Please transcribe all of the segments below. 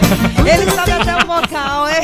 Ele sabe até o vocal, é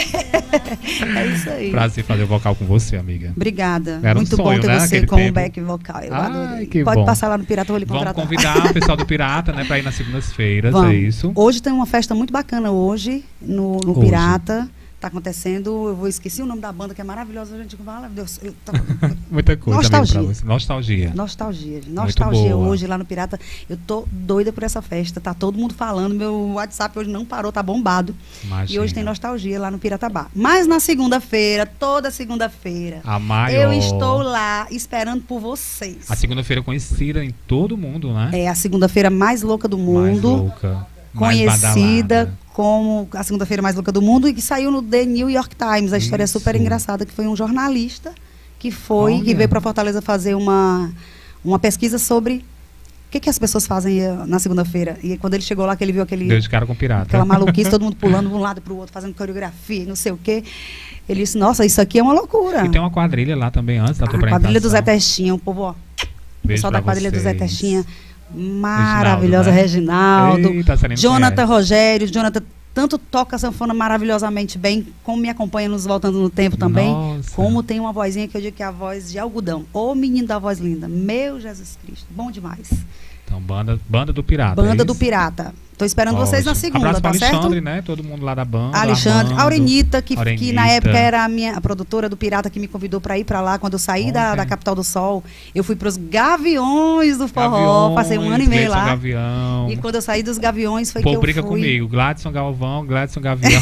isso aí. Prazer fazer o vocal com você, amiga. Obrigada. Era muito um sonho, bom ter né, você naquele com tempo. o back vocal. Eu adorei. Que Pode bom. passar lá no Pirata, eu vou lhe Vamos contratar. convidar o pessoal do Pirata, né, para ir nas segundas-feiras, Vamos. é isso? Hoje tem uma festa muito bacana hoje, no Hoje. Pirata. Tá acontecendo, esqueci o nome da banda, que é maravilhosa, a gente fala, Deus, Muita coisa, Nostalgia. amigo, pra você. Nostalgia. Nostalgia boa. hoje lá no Pirata. Eu tô doida por essa festa, tá todo mundo falando, meu WhatsApp hoje não parou, tá bombado. Imagina. E hoje tem Nostalgia lá no Pirata Bar. Mas na segunda-feira, toda segunda-feira, A maior. eu estou lá esperando por vocês. A segunda-feira conhecida em todo mundo, né? É a segunda-feira mais louca do Mais mundo. louca. Mais Conhecida badalada. como a segunda-feira mais louca do mundo e que saiu no The New York Times. A história é super Isso. engraçada, que foi um jornalista que Olha. veio para Fortaleza fazer uma pesquisa sobre o que as pessoas fazem na segunda-feira. E quando ele chegou lá, que ele viu Deu de cara com pirata. aquela maluquice, todo mundo pulando de um lado para o outro, fazendo coreografia, não sei o quê. Ele disse, nossa, isso aqui é uma loucura. E tem uma quadrilha lá também antes da tua A apresentação. quadrilha do Zé Testinha, o povo, ó, o Beijo pessoal pra da quadrilha do Zé vocês. Testinha, maravilhosa, né? Reginaldo, Eita, Serena Jonathan conhece. Rogério. Jonathan tanto toca a sanfona maravilhosamente bem, como me acompanha nos Voltando no Tempo também, Nossa. como tem uma vozinha que eu digo que é a voz de algodão. Ô menino da voz linda, meu Jesus Cristo, bom demais. Então, banda do Pirata. Banda é do isso? Pirata. Tô esperando vocês na Ótimo. segunda, Abraço tá pra certo? Alexandre, né? Todo mundo lá da banda. Alexandre, Armando, Aurenita, que Aurenita. na época era a produtora do Pirata, que me convidou para ir para lá. Quando eu saí da Olha. Capital do Sol, eu fui para os Gaviões do Forró, Gaviões, passei um ano e meio Gleidson lá. Gavião. E quando eu saí dos Gaviões foi Pô, que eu briga fui. comigo. Gladson Galvão, Gladson Gavião.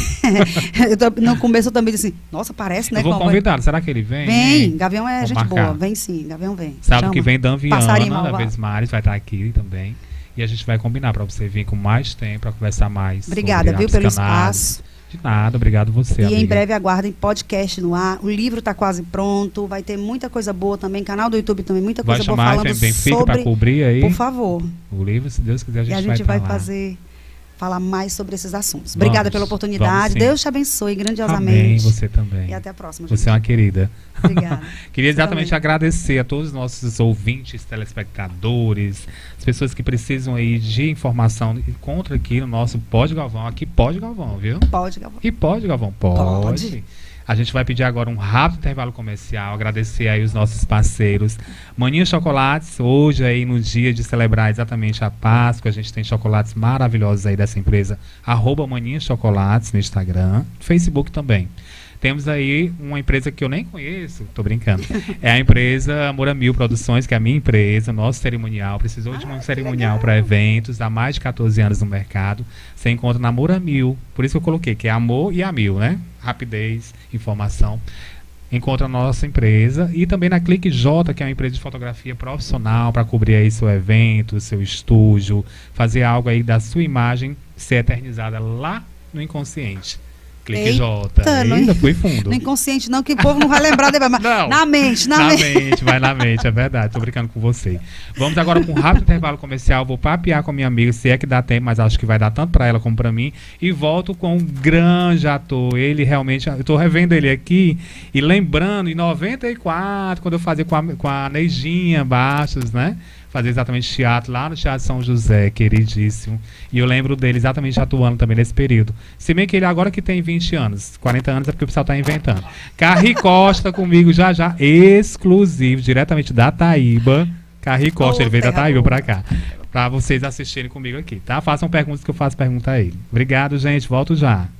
No começo eu também disse assim, nossa, parece, né? Eu vou com a voz- convidar. Será que ele vem? Vem, Gavião é Vou gente marcar. boa. Vem sim, Gavião vem. Sábado Chama. que vem, Dan Passarinho Viana, da malvado. Vesmares, vai estar aqui também. E a gente vai combinar para você vir com mais tempo, para conversar mais. Obrigada, sobre viu, pelo psicanálise. espaço. De nada, obrigado você, E amiga. em breve aguardem podcast no ar. O livro está quase pronto. Vai ter muita coisa boa também. Canal do YouTube também, muita Vai coisa boa chamar a falando FM Benfica para sobre. cobrir aí Por favor. o livro, se Deus quiser, a E gente, a gente vai pra lá. falar mais sobre esses assuntos. Obrigada pela vamos oportunidade. sim. Deus te abençoe Amém, grandiosamente. você também. E até a próxima, gente. Você é uma querida. Obrigada. Queria Você exatamente também. agradecer a todos os nossos ouvintes, telespectadores, as pessoas que precisam aí de informação. Encontra aqui no nosso Pode Galvão. Aqui pode Galvão, viu? Pode, Galvão. E pode, Galvão? Pode. Pode. A gente vai pedir agora um rápido intervalo comercial, agradecer aí os nossos parceiros. Maninha Chocolates, hoje aí no dia de celebrar exatamente a Páscoa, a gente tem chocolates maravilhosos aí dessa empresa, @Maninha Chocolates no Instagram, Facebook também. Temos aí uma empresa que eu nem conheço, tô brincando. É a empresa Moramil Produções, que é a minha empresa, nosso cerimonial. Precisou de um cerimonial para eventos, há mais de 14 anos no mercado. Você encontra na Moramil, por isso que eu coloquei, que é amor e a mil, né? Rapidez, informação. Encontra a nossa empresa e também na Clique J, que é uma empresa de fotografia profissional para cobrir aí seu evento, seu estúdio, fazer algo aí da sua imagem ser eternizada lá no inconsciente. Clique Eita, J. não- Ainda fui fundo. No inconsciente não, que o povo não vai lembrar depois. Mas Não. na mente, na mente. Vai na mente, é verdade. Tô brincando com você. Vamos agora com um rápido intervalo comercial. Vou papear com a minha amiga, se é que dá tempo, mas acho que vai dar tanto pra ela como pra mim. E volto com um grande ator. Ele realmente, eu tô revendo ele aqui e lembrando, em 94, quando eu fazia com a Neidinha Bastos, né? Fazer exatamente teatro lá no Teatro São José, queridíssimo. E eu lembro dele exatamente atuando também nesse período. Se bem que ele agora que tem 20 anos, 40 anos é porque o pessoal tá inventando. Carri Costa comigo já, exclusivo, diretamente da Taíba. Carri Costa, ele veio da Taíba pra cá. Pra vocês assistirem comigo aqui, tá? Façam perguntas que eu faço pergunta a ele. Obrigado, gente. Volto já.